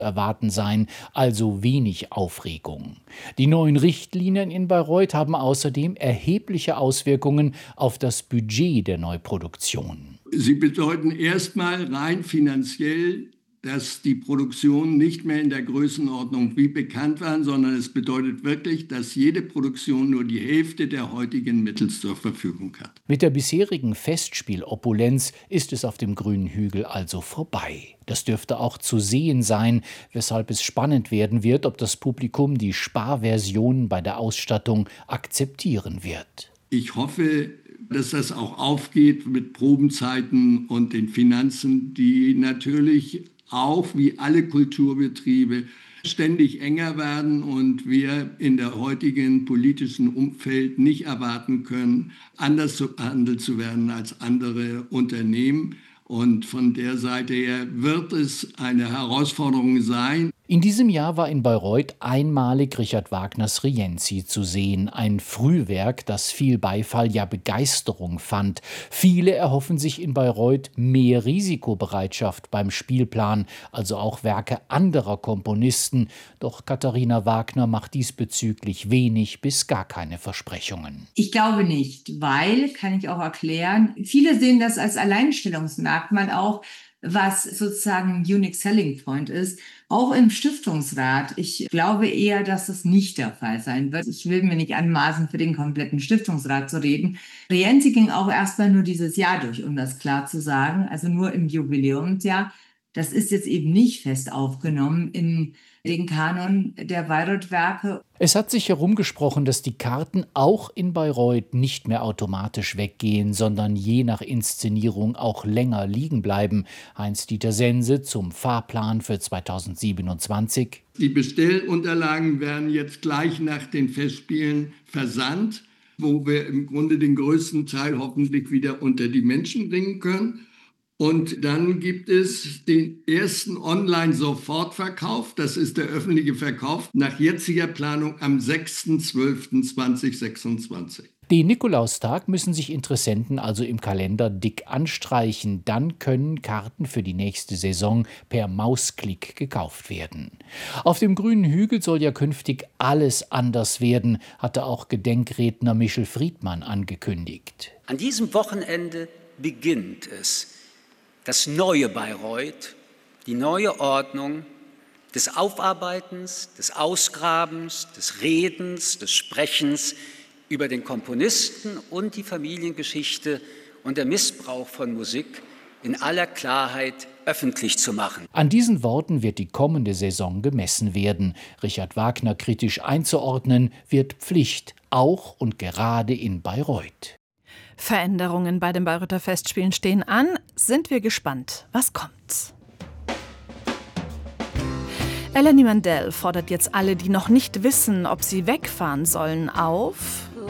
erwarten seien, also wenig Aufregung. Die neuen Richtlinien in Bayreuth haben außerdem erhebliche Auswirkungen auf das Budget der Neuproduktion. Sie bedeuten erstmal rein finanziell, dass die Produktionen nicht mehr in der Größenordnung wie bekannt waren, sondern es bedeutet wirklich, dass jede Produktion nur die Hälfte der heutigen Mittel zur Verfügung hat. Mit der bisherigen Festspielopulenz ist es auf dem grünen Hügel also vorbei. Das dürfte auch zu sehen sein, weshalb es spannend werden wird, ob das Publikum die Sparversionen bei der Ausstattung akzeptieren wird. Ich hoffe, dass das auch aufgeht mit Probenzeiten und den Finanzen, die natürlich auch wie alle Kulturbetriebe ständig enger werden und wir in der heutigen politischen Umfeld nicht erwarten können, anders behandelt zu werden als andere Unternehmen. Und von der Seite her wird es eine Herausforderung sein. In diesem Jahr war in Bayreuth einmalig Richard Wagners Rienzi zu sehen. Ein Frühwerk, das viel Beifall, ja Begeisterung fand. Viele erhoffen sich in Bayreuth mehr Risikobereitschaft beim Spielplan, also auch Werke anderer Komponisten. Doch Katharina Wagner macht diesbezüglich wenig bis gar keine Versprechungen. Ich glaube nicht, weil, kann ich auch erklären, viele sehen das als Alleinstellungsmerkmal auch, was sozusagen ein Unique Selling Point ist, auch im Stiftungsrat. Ich glaube eher, dass das nicht der Fall sein wird. Ich will mir nicht anmaßen, für den kompletten Stiftungsrat zu reden. Rienzi ging auch erstmal nur dieses Jahr durch, um das klar zu sagen, also nur im Jubiläumsjahr. Das ist jetzt eben nicht fest aufgenommen in den Kanon der Bayreuth-Werke. Es hat sich herumgesprochen, dass die Karten auch in Bayreuth nicht mehr automatisch weggehen, sondern je nach Inszenierung auch länger liegen bleiben. Heinz-Dieter Sense zum Fahrplan für 2027. Die Bestellunterlagen werden jetzt gleich nach den Festspielen versandt, wo wir im Grunde den größten Teil hoffentlich wieder unter die Menschen bringen können. Und dann gibt es den ersten Online-Sofortverkauf. Das ist der öffentliche Verkauf nach jetziger Planung am 6.12.2026. Den Nikolaustag müssen sich Interessenten also im Kalender dick anstreichen. Dann können Karten für die nächste Saison per Mausklick gekauft werden. Auf dem grünen Hügel soll ja künftig alles anders werden, hatte auch Gedenkredner Michel Friedmann angekündigt. An diesem Wochenende beginnt es. Das neue Bayreuth, die neue Ordnung des Aufarbeitens, des Ausgrabens, des Redens, des Sprechens über den Komponisten und die Familiengeschichte und der Missbrauch von Musik in aller Klarheit öffentlich zu machen. An diesen Worten wird die kommende Saison gemessen werden. Richard Wagner kritisch einzuordnen, wird Pflicht, auch und gerade in Bayreuth. Veränderungen bei den Bayreuther Festspielen stehen an. Sind wir gespannt, was kommt. Eleni Mandel fordert jetzt alle, die noch nicht wissen, ob sie wegfahren sollen, auf: